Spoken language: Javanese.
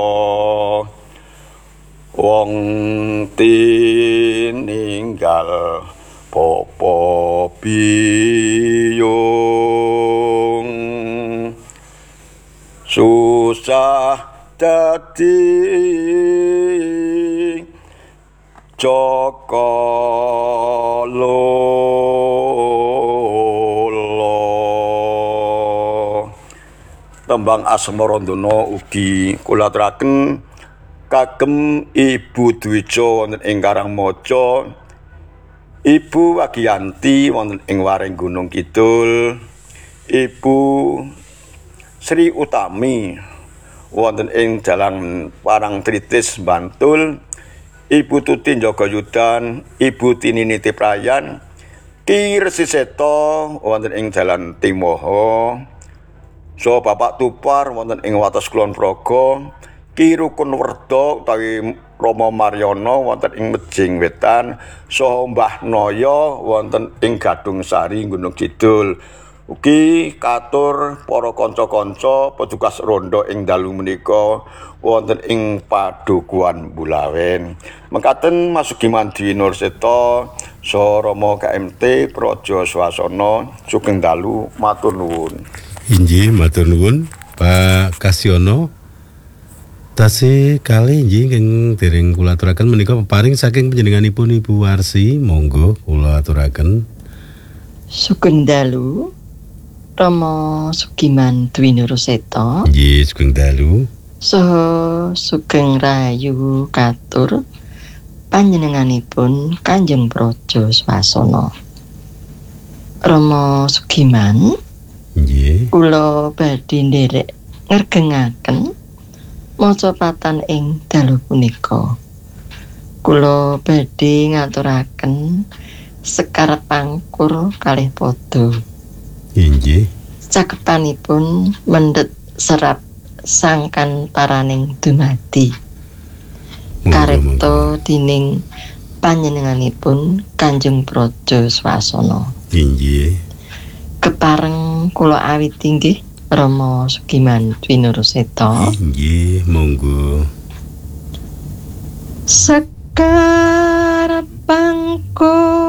wong tininggal popo biyung susah dadi Joko Lolo. Tembang Asmarandana ugi kula aturaken kagem Ibu Dwija wonten ing Karangmaca, Ibu Wagiyanti wonten ing Waring Gunung Kidul, Ibu Sri Utami wonten ing Dalang Parangtritis Bantul, Ibu Tuti Jogayudan, Ibu Tini Nitiprayan, Ki Resi Seta wonten ing Dalan Timoho, so Bapak Tupar wonten ing Wates Kulon Progo, Ki Rukun Werda utawi Rama Maryono wonten ing Mejing Wetan, saha Mbah Naya wonten ing Gadung Sari Gunung Kidul. Ugi katur para kanca-kanca petugas ronda ing dalu menika wonten ing Padukuhan Bulawen. Mekaten Masugiman Dwi Nurseta saha Rama KMT Praja Swasana sugeng dalu matur nuwun. Inggih matur nuwun Pak Kasyono. Tasih kalih inggih ingkang dereng kula aturaken menika peparing saking panjenenganipun Ibu Warsi, monggo kula aturaken. Sugeng dalu Rama Sugiman Dwi Nurseta. Nggih, sugeng dalu. Saha sugeng rayu katur panjenenganipun Kanjeng Praja Swasana. Rama Sugiman, Nggih. kula badhe nderek ngergengaken macapatan ing dalu punika. Kula badhe ngaturaken sekar pangkur kalih pada. Inggih. Cakepanipun mendhet serap sangkan taraning dumadi. Karepta dening panjenenganipun Kanjeng Praja Swasana. Inggih. Kepareng kula awiti inggih Rama Sugiman Dwi Nurseta. Inggih, monggo. Sekar pangkur